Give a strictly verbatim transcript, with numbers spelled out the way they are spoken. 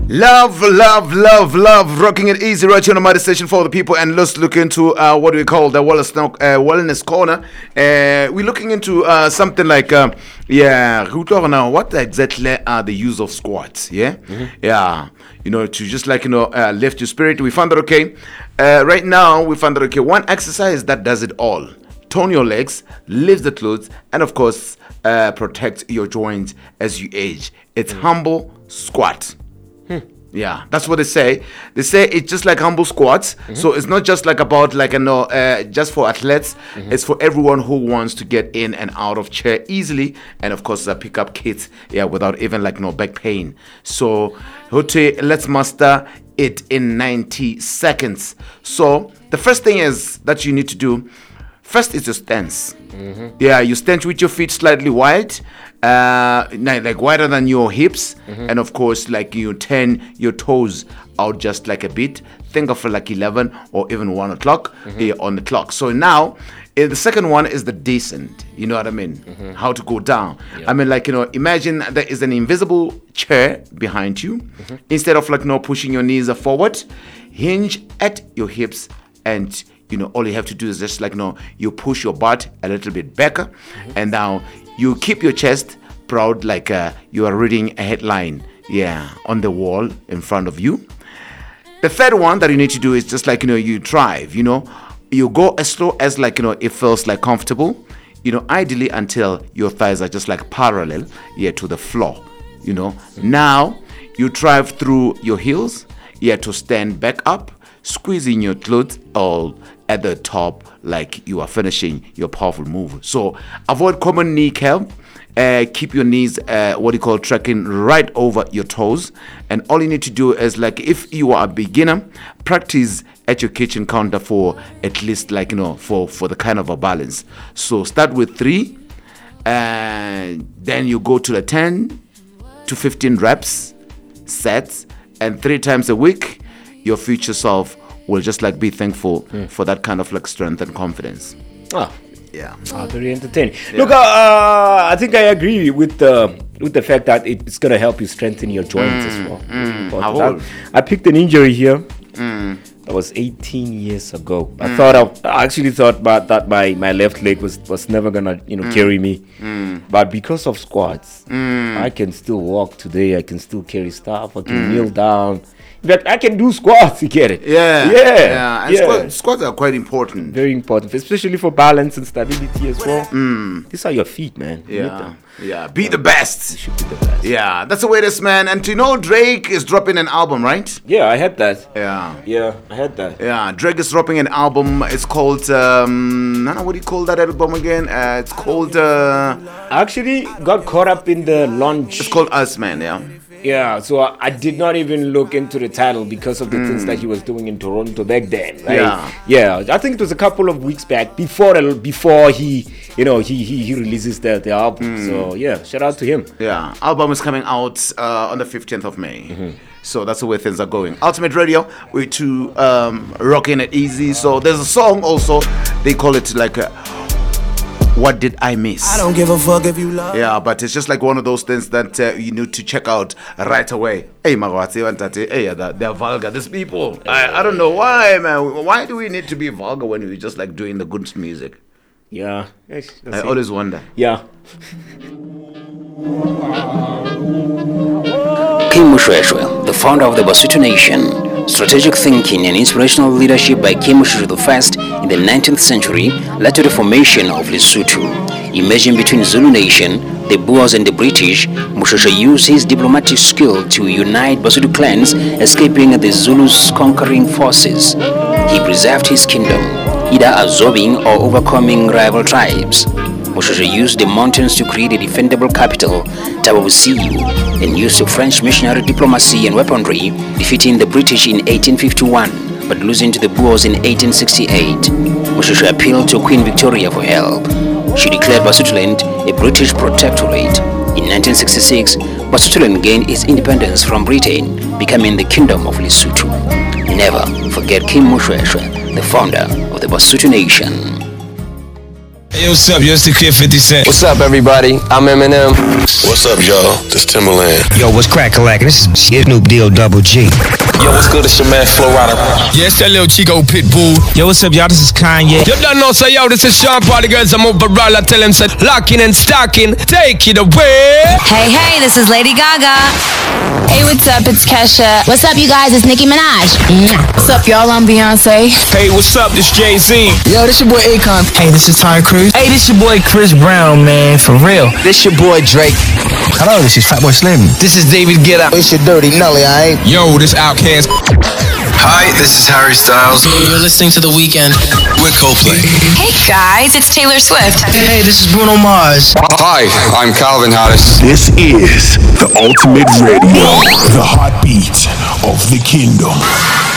Love, love, love, love, rocking it easy right here on the Mighty Station for the people. And let's look into uh, what we call the wellness, uh, wellness corner. Uh, we're looking into uh, something like, uh, yeah, now, what exactly are the use of squats? Yeah, mm-hmm. yeah, you know, to just like, you know, uh, lift your spirit. We found that, okay, uh, right now, we found that, okay, one exercise that does it all. Tone your legs, lift the clothes, and of course, uh, protect your joints as you age. It's mm. humble squat. Hmm. Yeah, that's what they say. They say it's just like humble squats. Mm-hmm. So it's not just like about like you know, uh, just for athletes. Mm-hmm. It's for everyone who wants to get in and out of chair easily, and of course uh, pick up kids, yeah, without even like no back pain. So, Hote, let's master it in ninety seconds. So the first thing is that you need to do. First is your stance. Mm-hmm. Yeah, you stand with your feet slightly wide, uh, like wider than your hips, mm-hmm. and of course, like you turn your toes out just like a bit. Think of like eleven or even one o'clock mm-hmm. uh, on the clock. So now, uh, the second one is the descent. You know what I mean? Mm-hmm. How to go down. Yeah. I mean, like you know, imagine there is an invisible chair behind you. Mm-hmm. Instead of like you know, pushing your knees forward, hinge at your hips and. You know, all you have to do is just like, you know, you push your butt a little bit back, mm-hmm. and now you keep your chest proud like uh, you are reading a headline, yeah, on the wall in front of you. The third one that you need to do is just like, you know, you drive, you know, you go as slow as like, you know, it feels like comfortable, you know, ideally until your thighs are just like parallel, yeah, to the floor, you know. Mm-hmm. Now you drive through your heels, yeah, to stand back up, squeezing your glutes all at the top like you are finishing your powerful move. So avoid common knee curve. Uh, keep your knees, uh, what you call tracking right over your toes. And all you need to do is like if you are a beginner, practice at your kitchen counter for at least like, you know, for, for the kind of a balance. So start with three and then you go to the ten to fifteen reps, sets, and three times a week. Your future self will just like be thankful mm. for that kind of like strength and confidence. Ah, yeah, ah, very entertaining. Yeah. Look, uh, I think I agree with the with the fact that it's gonna help you strengthen your joints mm, as well. Mm, how old? I, I picked an injury here. Mm. That was eighteen years ago. I mm. thought I, I actually thought about that my, my left leg was, was never gonna you know mm. carry me, mm. but because of squats, mm. I can still walk today. I can still carry stuff. I can mm. kneel down. But I can do squats, you get it? Yeah. Yeah. yeah. And yeah. Squat, squats are quite important. Very important, especially for balance and stability as well. Mm. These are your feet, man. Yeah. Yeah. Be the best. You should be the best. Yeah. That's the way it is, man. And to know Drake is dropping an album, right? Yeah, I had that. Yeah. Yeah, I had that. Yeah. Drake is dropping an album. It's called, um, I don't know what do you call that album again? Uh, it's called, uh, I actually got caught up in the launch. It's called Us, man. Yeah. Yeah, so I, I did not even look into the title because of the mm. things that he was doing in Toronto back then, right? Yeah, yeah. I think it was a couple of weeks back before before he, you know, he he, he releases the, the album. Mm. So yeah, shout out to him. Yeah, album is coming out uh, on the fifteenth of May. Mm-hmm. So that's the way things are going. Ultimate Radio, we're to um, rocking it easy. So there's a song also. They call it like a. What did I miss? I don't give a fuck if you love. Yeah, but it's just like one of those things that uh, you need to check out right away. Hey, Magwati, hey, they're vulgar. These people. I, I don't know why, man. Why do we need to be vulgar when we're just like doing the good music? Yeah. Yes, I it. always wonder. Yeah. Kim Mushweshwe, the founder of the Basutu Nation. Strategic thinking and inspirational leadership by Kim Mushweshwe the First in the nineteenth century led to the formation of Lesotho. Emerging between Zulu Nation, the Boers and the British, Mushweshwe used his diplomatic skill to unite Basutu clans, escaping the Zulus' conquering forces. He preserved his kingdom, either absorbing or overcoming rival tribes. Mushweshwe used the mountains to create a defendable capital, Tababusiyu, and used the French missionary diplomacy and weaponry, defeating the British in eighteen fifty-one, but losing to the Boers in eighteen sixty-eight. Mushweshwe appealed to Queen Victoria for help. She declared Basutoland a British protectorate. In nineteen sixty-six, Basutoland gained its independence from Britain, becoming the Kingdom of Lesotho. Never forget Kim Mushweshwe, the founder of the Basutu Nation. Hey, what's up? Yo, it's the Kid fifty Cent. What's up, everybody? I'm Eminem. What's up, y'all? This Timberland. Yo, what's crack-a-lackin'? This is Snoop Deal Double G. Yo, what's good? It's your man, Flo Rida. Yes, that little Chico Pitbull. Yo, what's up, y'all? This is Kanye. You don't know, so yo, this is Sean Party Girls. I'm overall. I tell him, say, locking and stocking. Take it away. Hey, hey, this is Lady Gaga. Hey, what's up? It's Kesha. What's up, you guys? It's Nicki Minaj. What's up, y'all? I'm Beyonce. Hey, what's up? This Jay-Z. Yo, this your boy Akon. Hey, this is Ty Cruz. Hey, this your boy Chris Brown, man, for real. This your boy Drake. Hello, this is Fatboy Slim. This is David Guetta. It's your Dirty Nelly, alright? Yo, this Outkast. Hi, this is Harry Styles. You're listening to The Weeknd. We're Coldplay. Hey, guys, it's Taylor Swift. Hey, this is Bruno Mars. Hi, I'm Calvin Harris. This is the Ultimate Radio, the heartbeat of the kingdom.